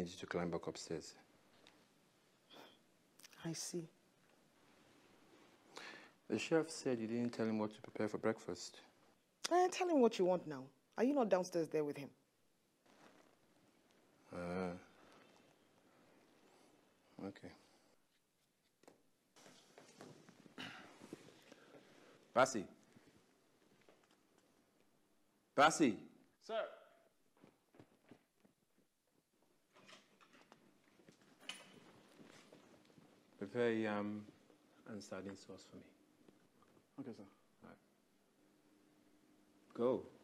need you to climb back upstairs. I see. The chef said you didn't tell him what to prepare for breakfast. Tell him what you want now. Are you not downstairs there with him? Okay. Bassey. Bassey. Sir. Prepare yam and sardine sauce for me. Okay, sir. All right. Go.